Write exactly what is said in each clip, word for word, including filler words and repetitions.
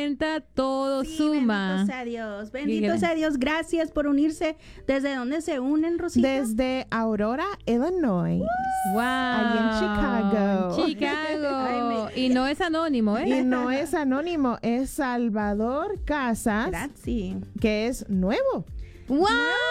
cuenta, todo sí, suma. Bendito sea Dios, bendito sea Dios. Gracias por unirse. ¿Desde dónde se unen, Rosita? Desde Aurora, Illinois. Wow. Ahí en Chicago. Chicago. Ay, me- Y no es anónimo, ¿eh? Y no es anónimo, es Salvador Casas, Gracias. que es nuevo. ¡Wow!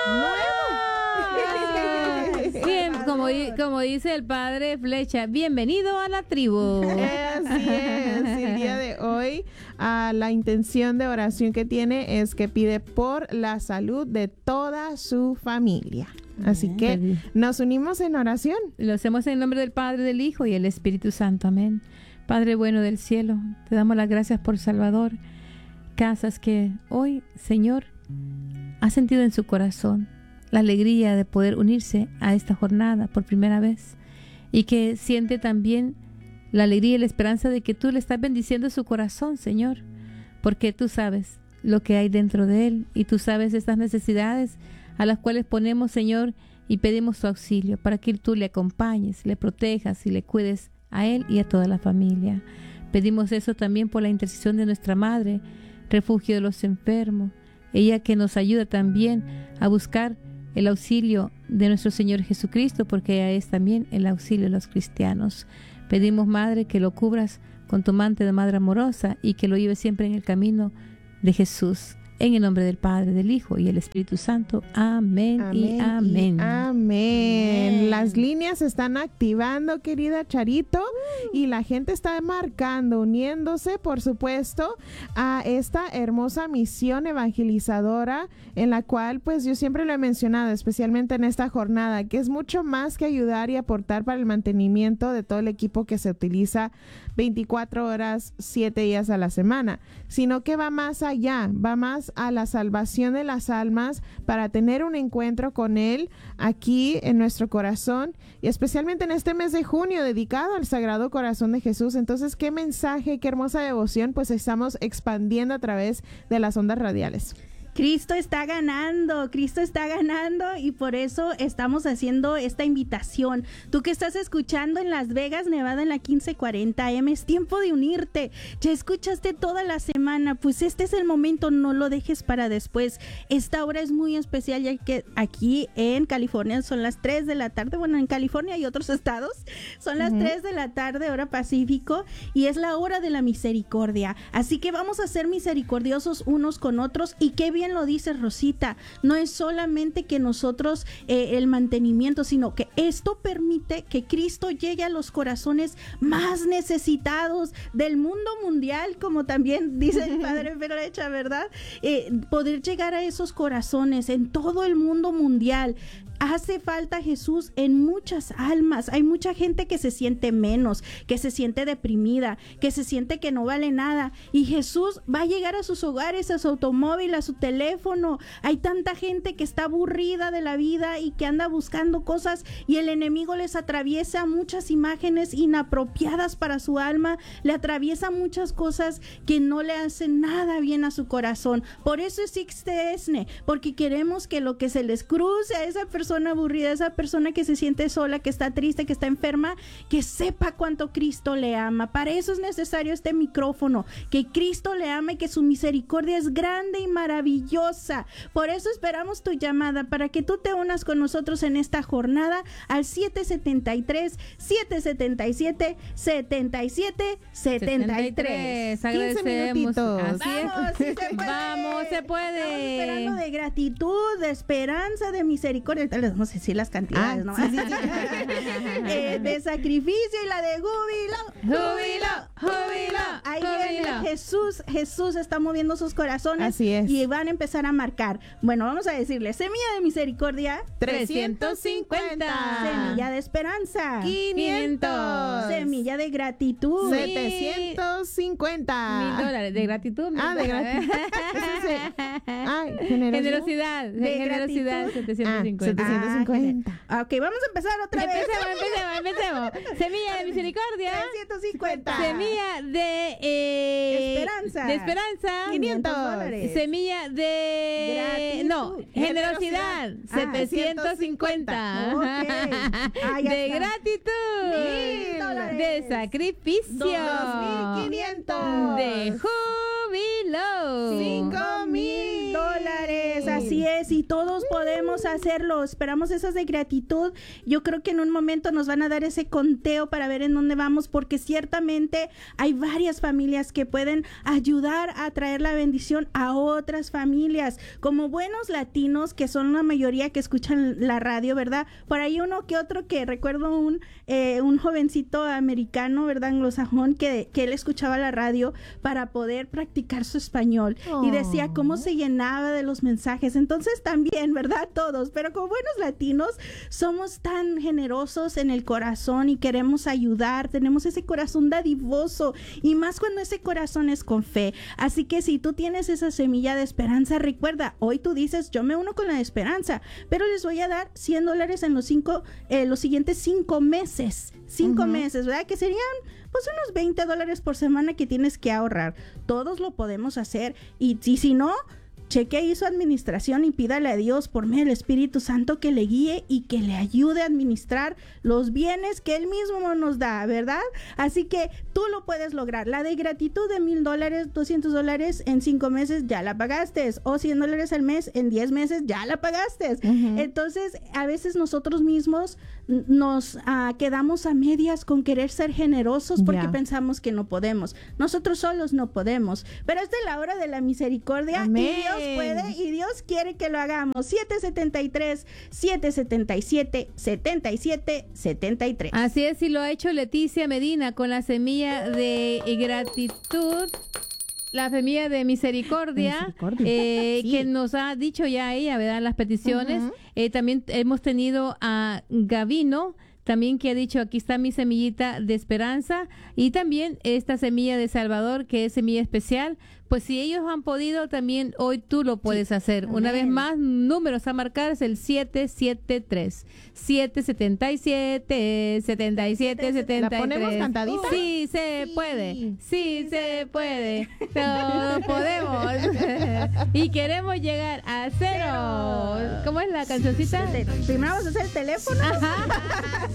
¡Nuevo! Siempre, como, di- como dice el padre Flecha, bienvenido a la tribu. Así es. Y el día de hoy, ah, la intención de oración que tiene es que pide por la salud de toda su familia. Así que nos unimos en oración. Lo hacemos en el nombre del Padre, del Hijo y del Espíritu Santo. Amén. Padre bueno del cielo, te damos las gracias por Salvador Casas, que hoy, Señor, ha sentido en su corazón la alegría de poder unirse a esta jornada por primera vez, y que siente también la alegría y la esperanza de que tú le estás bendiciendo su corazón, Señor, porque tú sabes lo que hay dentro de él y tú sabes estas necesidades a las cuales ponemos, Señor, y pedimos tu auxilio para que tú le acompañes, le protejas y le cuides a él y a toda la familia. Pedimos eso también por la intercesión de nuestra Madre, refugio de los enfermos, ella que nos ayuda también a buscar el auxilio de nuestro Señor Jesucristo, porque ella es también el auxilio de los cristianos. Pedimos, Madre, que lo cubras con tu manto de Madre amorosa y que lo lleves siempre en el camino de Jesús. En el nombre del Padre, del Hijo y el Espíritu Santo. Amén, Amén y amén. y amén. Amén. Las líneas se están activando, querida Charito, y la gente está marcando, uniéndose, por supuesto, a esta hermosa misión evangelizadora, en la cual, pues, yo siempre lo he mencionado, especialmente en esta jornada, que es mucho más que ayudar y aportar para el mantenimiento de todo el equipo que se utiliza veinticuatro horas, siete días a la semana, sino que va más allá, va más a la salvación de las almas, para tener un encuentro con Él aquí en nuestro corazón, y especialmente en este mes de junio dedicado al Sagrado Corazón de Jesús. Entonces, qué mensaje, qué hermosa devoción, pues estamos expandiendo a través de las ondas radiales. Cristo está ganando, Cristo está ganando, y por eso estamos haciendo esta invitación. Tú que estás escuchando en Las Vegas, Nevada, en la quince cuarenta eme, es tiempo de unirte. Ya escuchaste toda la semana, pues este es el momento, no lo dejes para después. Esta hora es muy especial, ya que aquí en California son las tres de la tarde, bueno, en California y otros estados, son las uh-huh. tres de la tarde, hora Pacífico, y es la hora de la misericordia. Así que vamos a ser misericordiosos unos con otros, y qué bien lo dice Rosita, no es solamente que nosotros eh, el mantenimiento, sino que esto permite que Cristo llegue a los corazones más necesitados del mundo mundial, como también dice el Padre Flecha, ¿verdad? Eh, poder llegar a esos corazones en todo el mundo mundial. Hace falta Jesús en muchas almas. Hay mucha gente que se siente menos, que se siente deprimida, que se siente que no vale nada, y Jesús va a llegar a sus hogares, a su automóvil, a su teléfono. Hay tanta gente que está aburrida de la vida y que anda buscando cosas, y el enemigo les atraviesa muchas imágenes inapropiadas para su alma, le atraviesa muchas cosas que no le hacen nada bien a su corazón. Por eso existe ESNE, porque queremos que lo que se les cruce a esa persona persona aburrida, esa persona que se siente sola, que está triste, que está enferma, que sepa cuánto Cristo le ama. Para eso es necesario este micrófono, que Cristo le ama y que su misericordia es grande y maravillosa. Por eso esperamos tu llamada, para que tú te unas con nosotros en esta jornada al siete siete tres, siete siete siete, siete siete siete tres. Agradecemos. Vamos, sí se puede. Vamos, se puede. Estamos esperando de gratitud, de esperanza, de misericordia. Les vamos a decir las cantidades, ah, ¿no? Sí, sí, sí. eh, de sacrificio y la de júbilo. Júbilo, júbilo. Ahí júbilo. viene Jesús. Jesús está moviendo sus corazones. Así es. Y van a empezar a marcar. Bueno, vamos a decirle: semilla de misericordia, trescientos cincuenta. Semilla de esperanza, quinientos. Semilla de gratitud, setecientos cincuenta. Mil dólares de gratitud. Ah, de gratitud. Ay, generosidad. De generosidad. gratitud. setecientos cincuenta. Ah, setecientos cincuenta. Ah, ok, vamos a empezar otra Empecemos, vez. empecemos, empecemos. Semilla de misericordia. trescientos cincuenta. Semilla de eh, Esperanza. De esperanza. quinientos dólares. Semilla de Gratitud. no, generosidad. Ah, setecientos cincuenta. Ok. Ah, ya de está. gratitud. Mil dólares. De sacrificio. Dos mil quinientos. De júbilo. es y todos podemos hacerlo. Esperamos esas de gratitud. Yo creo que en un momento nos van a dar ese conteo para ver en dónde vamos, porque ciertamente hay varias familias que pueden ayudar a traer la bendición a otras familias, como buenos latinos que son la mayoría que escuchan la radio, ¿verdad? Por ahí uno que otro que recuerdo un eh, un jovencito americano, ¿verdad? Anglosajón, que, que él escuchaba la radio para poder practicar su español. Oh. Y decía cómo se llenaba de los mensajes. Entonces también, ¿verdad? Todos, pero como buenos latinos somos tan generosos en el corazón y queremos ayudar, tenemos ese corazón dadivoso, y más cuando ese corazón es con fe. Así que si tú tienes esa semilla de esperanza, recuerda, hoy tú dices, yo me uno con la de esperanza, pero les voy a dar cien dólares en los cinco, eh, los siguientes cinco meses. Cinco uh-huh. meses, ¿verdad? Que serían pues unos veinte dólares por semana que tienes que ahorrar. Todos lo podemos hacer, y, y si no, cheque ahí su administración y pídale a Dios por medio del Espíritu Santo que le guíe y que le ayude a administrar los bienes que Él mismo nos da, ¿verdad? Así que tú lo puedes lograr. La de gratitud de mil dólares, doscientos dólares en cinco meses, ya la pagaste. O cien dólares al mes en diez meses, ya la pagaste. Uh-huh. Entonces, a veces nosotros mismos nos uh, quedamos a medias con querer ser generosos porque yeah. pensamos que no podemos. Nosotros solos no podemos. Pero es de la hora de la misericordia. Amén. Y Dios puede y Dios quiere que lo hagamos. siete setenta y tres, siete setenta y siete, setenta y siete, setenta y tres. Así es, y lo ha hecho Leticia Medina con la semilla de gratitud, la semilla de misericordia, misericordia. Eh, sí. que nos ha dicho ya ella, ¿verdad? Las peticiones. Uh-huh. Eh, también hemos tenido a Gavino, también que ha dicho, aquí está mi semillita de esperanza, y también esta semilla de Salvador, que es semilla especial. Pues si ellos han podido, también hoy tú lo puedes sí. hacer. Amén. Una vez más, números a marcar es el siete siete tres, siete setenta y siete, setenta y siete, setenta y tres. ¿La ponemos cantadita? Sí, se sí. puede. Sí, se puede. Todos podemos. Y queremos llegar a cero. ¿Cómo es la cancioncita? Primero vamos a hacer el teléfono.